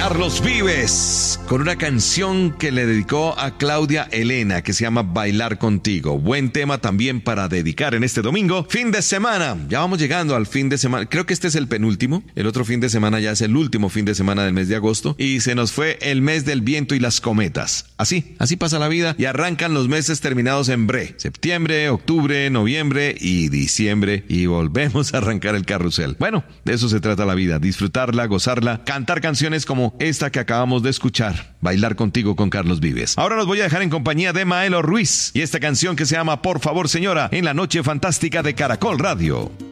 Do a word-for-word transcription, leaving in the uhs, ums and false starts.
Carlos Vives, con una canción que le dedicó a Claudia Elena, que se llama Bailar Contigo. Buen tema también para dedicar en este domingo, fin de semana. Ya vamos llegando al fin de semana. Creo que este es el penúltimo. El otro fin de semana ya es el último fin de semana del mes de agosto. Y se nos fue el mes del viento y las cometas. Así, así pasa la vida y arrancan los meses terminados en bre. Septiembre, octubre, noviembre y diciembre. Y volvemos a arrancar el carrusel. Bueno, de eso se trata la vida. Disfrutarla, gozarla, cantar canciones como esta que acabamos de escuchar, Bailar Contigo con Carlos Vives. Ahora los voy a dejar en compañía de Maelo Ruiz y esta canción que se llama Por favor señora, en la noche fantástica de Caracol Radio.